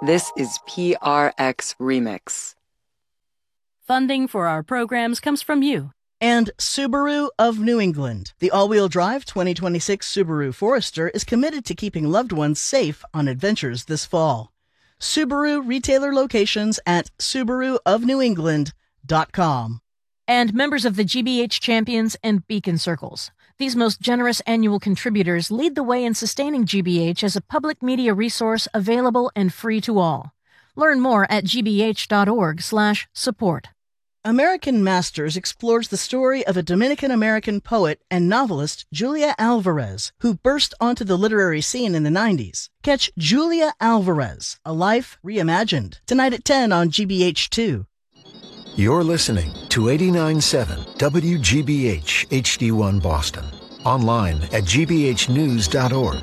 This is PRX Remix. Funding for our programs comes from you. And Subaru of New England. The all-wheel drive 2026 Subaru Forester is committed to keeping loved ones safe on adventures this fall. Subaru retailer locations at SubaruofNewEngland.com. And members of the GBH Champions and Beacon Circles. These most generous annual contributors lead the way in sustaining GBH as a public media resource available and free to all. Learn more at gbh.org/support. American Masters explores the story of a Dominican-American poet and novelist, Julia Alvarez, who burst onto the literary scene in the 90s. Catch Julia Alvarez, A Life Reimagined, tonight at 10 on GBH2. You're listening to 89.7 WGBH HD1 Boston. Online at gbhnews.org.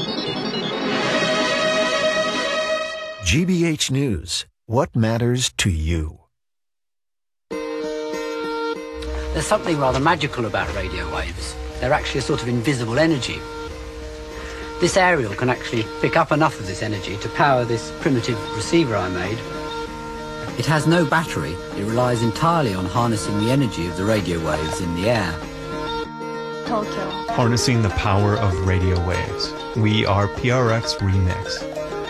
GBH News. What matters to you? There's something rather magical about radio waves. They're actually a sort of invisible energy. This aerial can actually pick up enough of this energy to power this primitive receiver I made. It has no battery. It relies entirely on harnessing the energy of the radio waves in the air. Tokyo. Harnessing the power of radio waves. We are PRX Remix.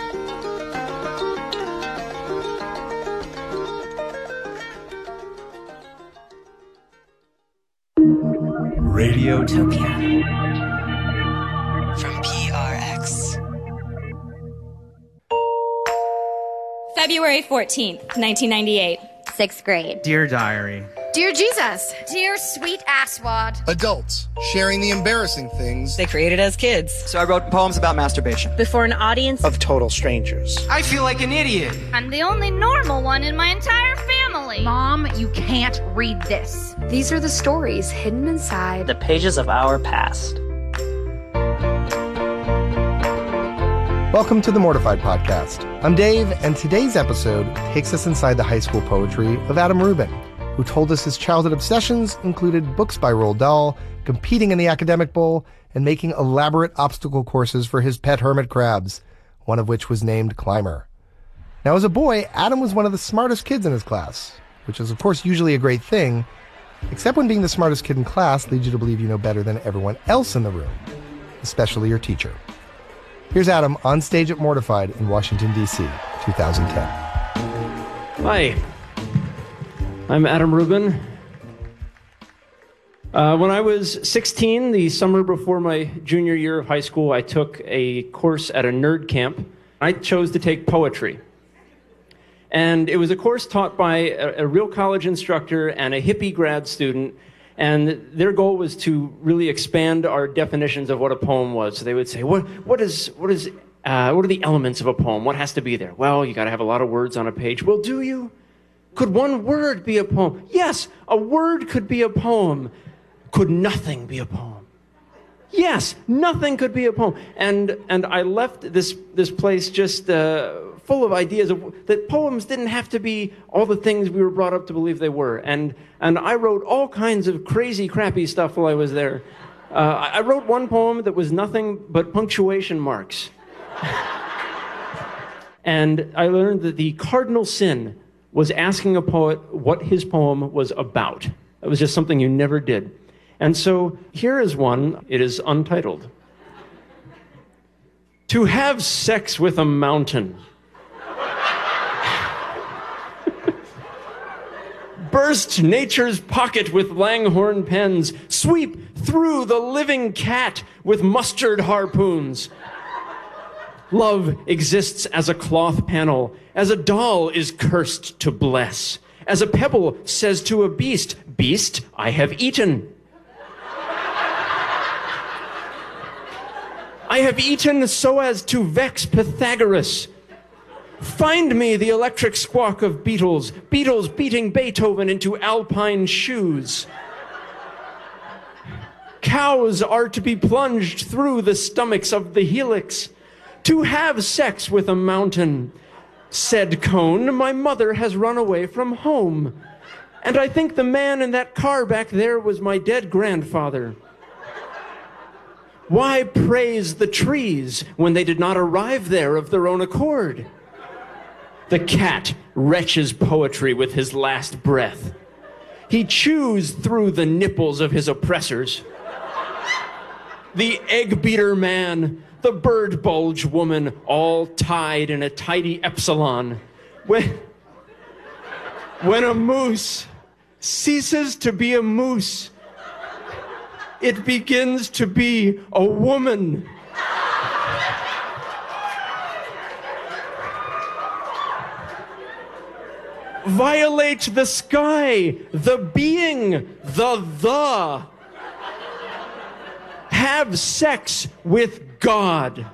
Radiotopia. From PRX. February 14th, 1998. 6th grade. Dear Diary. Dear Jesus. Dear sweet asswad. Adults sharing the embarrassing things they created as kids. So I wrote poems about masturbation. Before an audience of total strangers. I feel like an idiot. I'm the only normal one in my entire family. Mom, you can't read this. These are the stories hidden inside the pages of our past. Welcome to the Mortified Podcast. I'm Dave, and today's episode takes us inside the high school poetry of Adam Rubin, who told us his childhood obsessions included books by Roald Dahl, competing in the academic bowl, and making elaborate obstacle courses for his pet hermit crabs, one of which was named Climber. Now, as a boy, Adam was one of the smartest kids in his class, which is, of course, usually a great thing, except when being the smartest kid in class leads you to believe you know better than everyone else in the room, especially your teacher. Here's Adam on stage at Mortified in Washington, D.C., 2010. Hi, I'm Adam Rubin. When I was 16, the summer before my junior year of high school, I took a course at a nerd camp. I chose to take poetry. And it was a course taught by a real college instructor and a hippie grad student. And their goal was to really expand our definitions of what a poem was. So they would say, what are the elements of a poem? What has to be there? Well, you got to have a lot of words on a page. Well, do you? Could one word be a poem? Yes, a word could be a poem. Could nothing be a poem? Yes, nothing could be a poem. And I left this place just full of ideas that poems didn't have to be all the things we were brought up to believe they were. And I wrote all kinds of crazy, crappy stuff while I was there. I wrote one poem that was nothing but punctuation marks. And I learned that the cardinal sin was asking a poet what his poem was about. It was just something you never did. And so here is one. It is untitled. To have sex with a mountain. Burst nature's pocket with langhorn pens. Sweep through the living cat with mustard harpoons. Love exists as a cloth panel, as a doll is cursed to bless, as a pebble says to a beast, "Beast, I have eaten." I have eaten so as to vex Pythagoras. Find me the electric squawk of beetles, beetles beating Beethoven into alpine shoes. Cows are to be plunged through the stomachs of the helix. To have sex with a mountain. Said Cone, my mother has run away from home. And I think the man in that car back there was my dead grandfather. Why praise the trees when they did not arrive there of their own accord? The cat retches poetry with his last breath. He chews through the nipples of his oppressors. The egg-beater man, the bird bulge woman, all tied in a tidy epsilon. When a moose ceases to be a moose, it begins to be a woman. Violate the sky, the being, the. Have sex with God.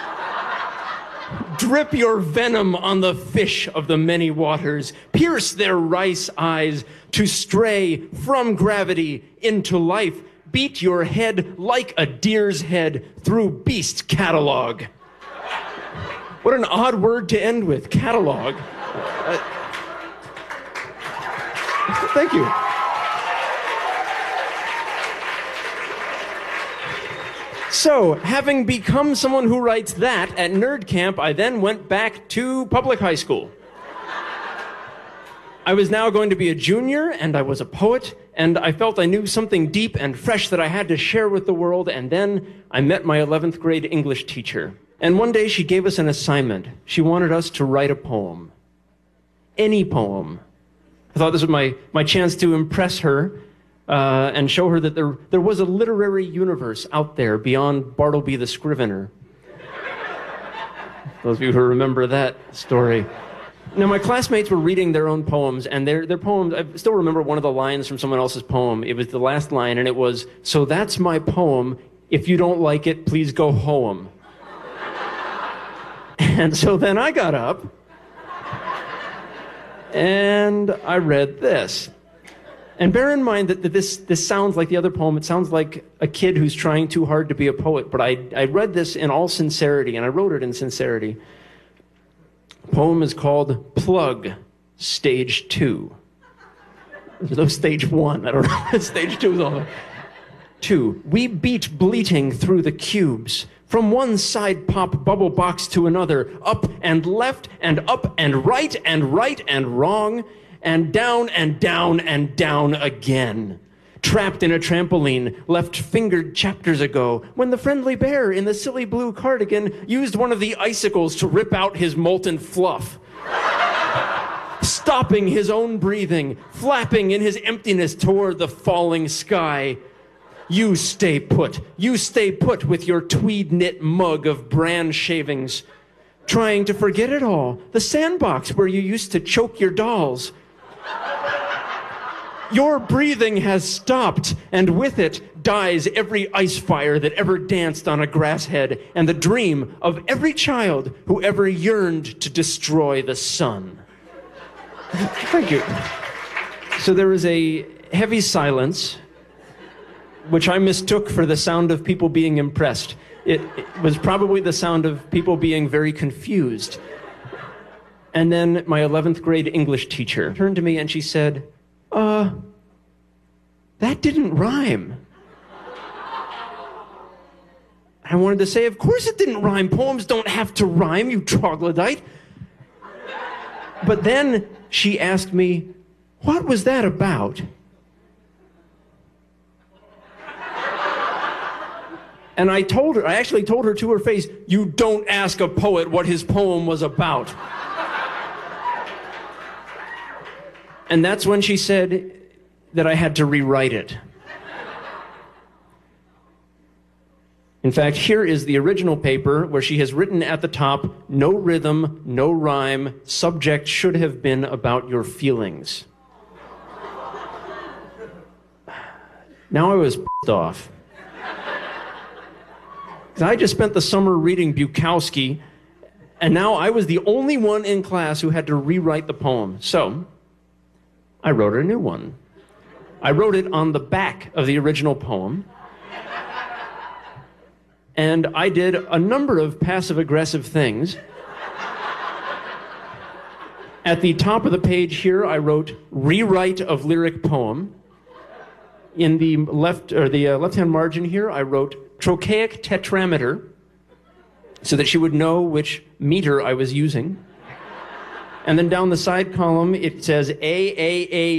Drip your venom on the fish of the many waters. Pierce their rice eyes to stray from gravity into life. Beat your head like a deer's head through beast catalog. What an odd word to end with, catalog. Thank you. So, having become someone who writes that at nerd camp, I then went back to public high school. I was now going to be a junior, and I was a poet, and I felt I knew something deep and fresh that I had to share with the world, and then I met my 11th grade English teacher. And one day she gave us an assignment. She wanted us to write a poem. Any poem. I thought this was my chance to impress her and show her that there was a literary universe out there beyond Bartleby the Scrivener. Those of you who remember that story. Now, my classmates were reading their own poems, and their poems, I still remember one of the lines from someone else's poem. It was the last line, and it was, "So that's my poem. If you don't like it, please go home." And so then I got up, and I read this. And bear in mind that this sounds like the other poem. It sounds like a kid who's trying too hard to be a poet. But I read this in all sincerity, and I wrote it in sincerity. The poem is called Plug, Stage 2. There's no Stage 1. I don't know what Stage 2 is all about. 2. We beat bleating through the cubes. From one side pop bubble box to another. Up and left and up and right and wrong. And down and down and down again. Trapped in a trampoline, left fingered chapters ago, when the friendly bear in the silly blue cardigan used one of the icicles to rip out his molten fluff. Stopping his own breathing, flapping in his emptiness toward the falling sky. You stay put with your tweed knit mug of bran shavings. Trying to forget it all, the sandbox where you used to choke your dolls. Your breathing has stopped, and with it dies every ice fire that ever danced on a grass head, and the dream of every child who ever yearned to destroy the sun. Thank you. So there was a heavy silence, which I mistook for the sound of people being impressed. It was probably the sound of people being very confused. And then my 11th grade English teacher turned to me and she said, that didn't rhyme. I wanted to say, of course it didn't rhyme. Poems don't have to rhyme, you troglodyte. But then she asked me, what was that about? And I actually told her to her face, you don't ask a poet what his poem was about. And that's when she said that I had to rewrite it. In fact, here is the original paper where she has written at the top, no rhythm, no rhyme, subject should have been about your feelings. Now I was pissed off. I just spent the summer reading Bukowski, and now I was the only one in class who had to rewrite the poem. So, I wrote a new one. I wrote it on the back of the original poem. And I did a number of passive-aggressive things. At the top of the page here, I wrote, rewrite of lyric poem. In the left-hand margin here, I wrote, trochaic tetrameter, so that she would know which meter I was using. And then down the side column, it says AAA